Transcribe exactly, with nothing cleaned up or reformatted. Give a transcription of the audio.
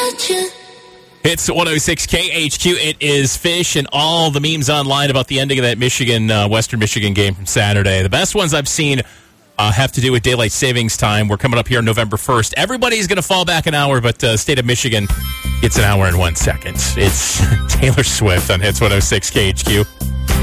It's one oh six K H Q. It is Fish and all the memes online about the ending of that Michigan, uh, Western Michigan game from Saturday. The best ones I've seen uh, have to do with daylight savings time. We're coming up here on November first. Everybody's going to fall back an hour, but uh, state of Michigan gets an hour and one second. It's Taylor Swift on Hits one oh six K H Q.